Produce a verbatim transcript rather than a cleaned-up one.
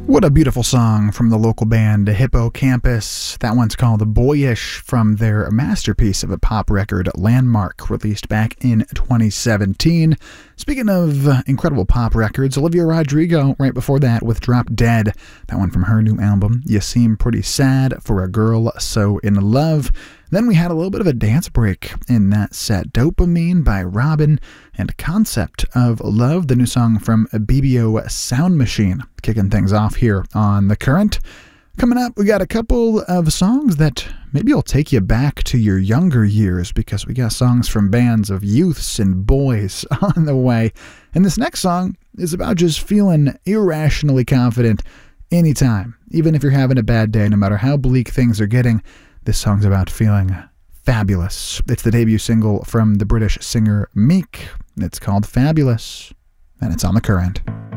What a beautiful song from the local band Hippocampus. That one's called Boyish from their masterpiece of a pop record, Landmark, released back in twenty seventeen. Speaking of uh, incredible pop records, Olivia Rodrigo right before that with Drop Dead. That one from her new album, You Seem Pretty Sad for a Girl So in Love. Then we had a little bit of a dance break in that set. Dopamine by Robin and Concept of Love, the new song from B B O Sound Machine, kicking things off here on The Current. Coming up, we got a couple of songs that maybe will take you back to your younger years, because we got songs from bands of youths and boys on the way. And this next song is about just feeling irrationally confident anytime, even if you're having a bad day, no matter how bleak things are getting. This song's about feeling fabulous. It's the debut single from the British singer Meek. It's called Fabulous, and it's on The Current.